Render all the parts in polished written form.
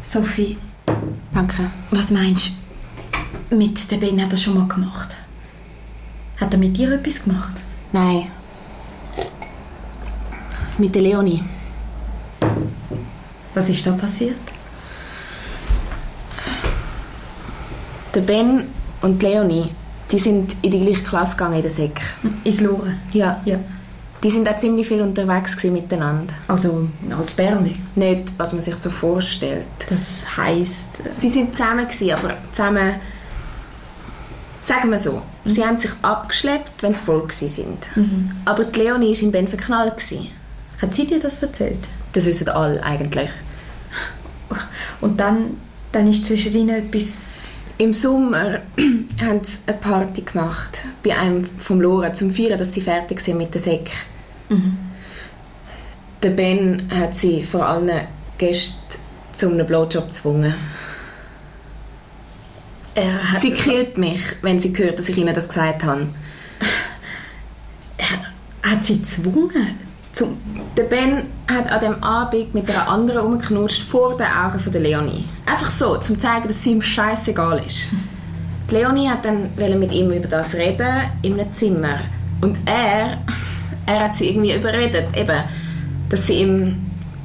Sophie, Danke. was meinst du? Mit dem Ben hat er schon mal gemacht. Hat er mit dir etwas gemacht? Nein. Mit der Leonie. Was ist da passiert? Der Ben und die Leonie, die sind in die gleiche Klasse gegangen in der Sek. Ins Loren? Ja. Ja. Die sind auch ziemlich viel unterwegs gewesen miteinander. Also als Berli? Nicht, was man sich so vorstellt. Das heisst... Sie sind zusammen gewesen, aber zusammen... Sagen wir so, sie haben sich abgeschleppt, wenn sie voll gewesen sind. Aber die Leonie war in Ben verknallt gewesen. Hat sie dir das erzählt? Das wissen alle eigentlich. Und dann ist zwischen ihnen etwas... Im Sommer haben sie eine Party gemacht bei einem vom Loren, zum Feiern, dass sie fertig sind mit der Sek. Der Ben hat sie vor allen Gästen zu einem Blowjob gezwungen. Sie killt mich, wenn sie hört, dass ich ihnen das gesagt habe. Hat sie gezwungen? Der Ben hat an dem Abend mit einer anderen rumgeknutscht vor den Augen von der Leonie. Einfach so, um zu zeigen, dass es ihm scheißegal ist. Die Leonie hat dann mit ihm über das reden in einem Zimmer. Und er hat sie irgendwie überredet, eben, dass sie ihm...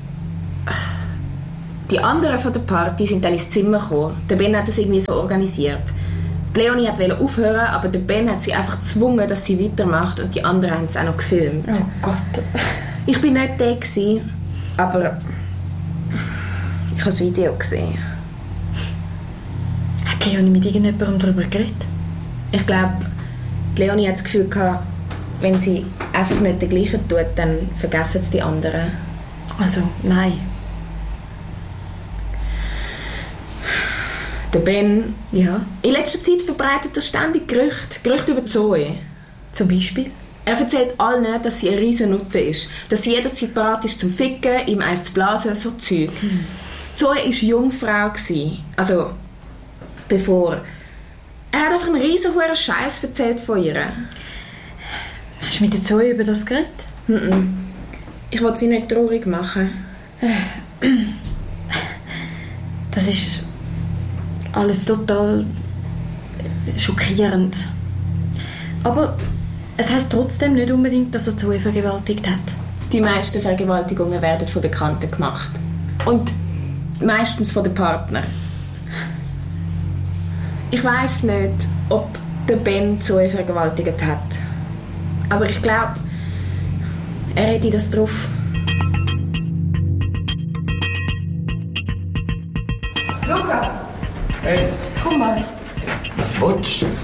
Die anderen von der Party sind dann ins Zimmer gekommen. Der Ben hat das irgendwie so organisiert. Die Leonie wollte aufhören, aber der Ben hat sie einfach gezwungen, dass sie weitermacht, und die anderen haben es auch noch gefilmt. Oh Gott. Ich war nicht da, aber ich habe das Video gesehen. Hat Leonie mit irgendjemandem darüber geredet? Ich glaube, Leonie hat das Gefühl gehabt, wenn sie einfach nicht den gleichen tut, dann vergessen es die anderen. Also, nein. Der Ben... Ja. In letzter Zeit verbreitet er ständig Gerüchte über Zoe. Zum Beispiel? Er erzählt allen, dass sie eine riesen Nutte ist, dass sie jederzeit bereit ist zum Ficken, ihm eins zu blasen, so Zeug. Zoe war Jungfrau. Also, bevor... Er hat einfach einen riesen hohen Scheiß erzählt von ihr. Hast du mit der Zoe über das geredet? Ich wollte sie nicht traurig machen. Das ist alles total schockierend. Aber es heisst trotzdem nicht unbedingt, dass er Zoe vergewaltigt hat. Die meisten Vergewaltigungen werden von Bekannten gemacht. Und meistens von den Partnern. Ich weiss nicht, ob der Ben Zoe vergewaltigt hat. Aber ich glaube, er hätte das drauf. Luca! Hey, Komm mal. was willst du?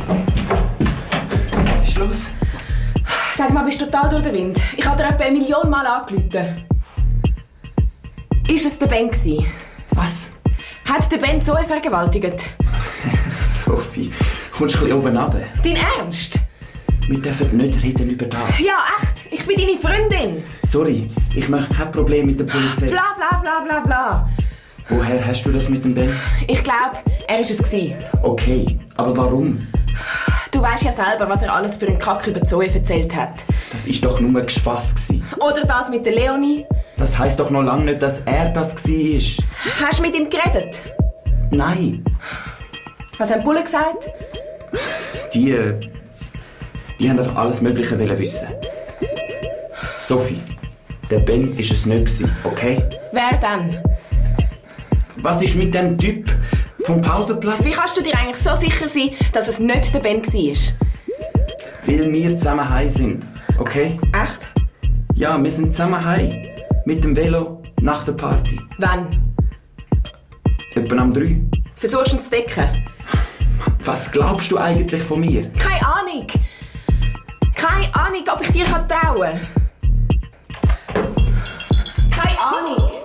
Was ist los? Sag mal, bist du total durch den Wind? Ich habe dir etwa 1 Million Mal angerufen. Ist es der Ben gewesen? Was? Hat der Ben Zoe vergewaltigt? Sophie, kommst du ein bisschen oben runter? Dein Ernst? Wir dürfen nicht reden über das. Ja, echt. Ich bin deine Freundin. Sorry, ich möchte kein Problem mit der Polizei. Bla bla bla bla bla. Woher hast du das mit dem Ben? Ich glaube, er war es gewesen. Okay, aber warum? Du weißt ja selber, was er alles für einen Kack über Zoe erzählt hat. Das ist doch nur Gespass gewesen. Oder das mit der Leonie. Das heisst doch noch lange nicht, dass er das war. Hast du mit ihm geredet? Nein, Was haben die Bullen gesagt? die haben einfach alles Mögliche wissen. Sophie, der Ben war es nicht gewesen, okay? Wer denn? Was ist mit dem Typ vom Pausenplatz? Wie kannst du dir eigentlich so sicher sein, dass es nicht der Ben war? Weil wir zusammen heim sind, okay? Echt? Ja, wir sind zusammen heim. Mit dem Velo nach der Party. Wann? Etwa am 3. Versuchst du ihn zu decken? Was glaubst du eigentlich von mir? Keine Ahnung. Keine Ahnung, ob ich dir trauen kann. Keine Ahnung.